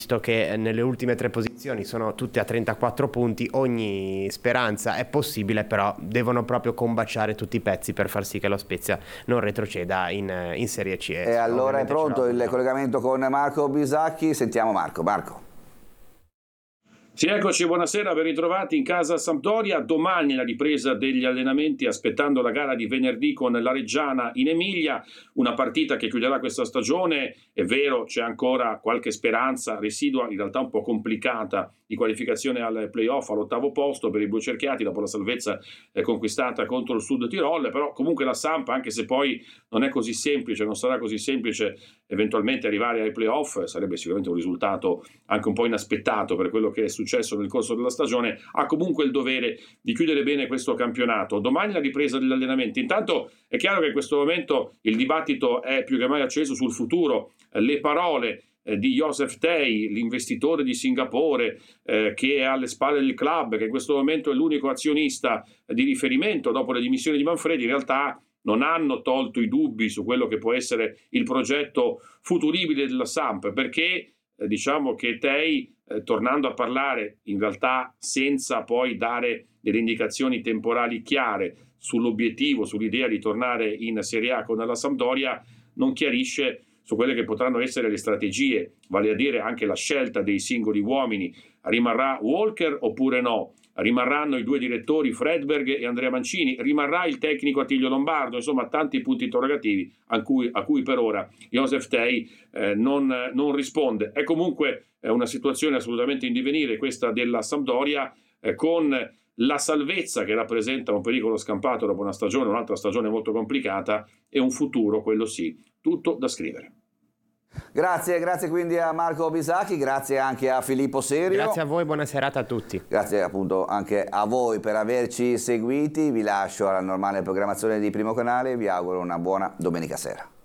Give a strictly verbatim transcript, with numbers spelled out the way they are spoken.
visto che nelle ultime tre posizioni sono tutte a trentaquattro punti, ogni speranza è possibile, però devono proprio combaciare tutti i pezzi per far sì che lo Spezia non retroceda in, in Serie C. E allora è pronto il collegamento con Marco Bisacchi, sentiamo Marco. Marco. Sì, eccoci, buonasera, ben ritrovati in casa Sampdoria. Domani la ripresa degli allenamenti, aspettando la gara di venerdì con la Reggiana in Emilia, una partita che chiuderà questa stagione. È vero, c'è ancora qualche speranza residua, in realtà un po' complicata, di qualificazione al playoff all'ottavo posto per i blucerchiati dopo la salvezza eh, conquistata contro il Sud Tirol, però comunque la Samp, anche se poi non è così semplice, non sarà così semplice eventualmente arrivare ai playoff, sarebbe sicuramente un risultato anche un po' inaspettato per quello che è successo nel corso della stagione, ha comunque il dovere di chiudere bene questo campionato. Domani la ripresa degli allenamenti. Intanto è chiaro che in questo momento il dibattito è più che mai acceso sul futuro. Le parole eh, di Joseph Tay, l'investitore di Singapore, eh, che è alle spalle del club, che in questo momento è l'unico azionista eh, di riferimento dopo le dimissioni di Manfredi, in realtà non hanno tolto i dubbi su quello che può essere il progetto futuribile della Samp, perché eh, diciamo che Tay, eh, tornando a parlare in realtà senza poi dare delle indicazioni temporali chiare sull'obiettivo, sull'idea di tornare in Serie A con la Sampdoria, non chiarisce su quelle che potranno essere le strategie, vale a dire anche la scelta dei singoli uomini. Rimarrà Walker oppure no? Rimarranno i due direttori Fredberg e Andrea Mancini, rimarrà il tecnico Attilio Lombardo, insomma tanti punti interrogativi a cui, a cui per ora Joseph Tay eh, non, non risponde. È comunque eh, una situazione assolutamente in divenire questa della Sampdoria, eh, con la salvezza che rappresenta un pericolo scampato dopo una stagione, un'altra stagione molto complicata, e un futuro, quello sì, tutto da scrivere. Grazie, grazie quindi a Marco Bisacchi, grazie anche a Filippo Serio. Grazie a voi, buona serata a tutti. Grazie appunto anche a voi per averci seguiti, vi lascio alla normale programmazione di Primo Canale e vi auguro una buona domenica sera.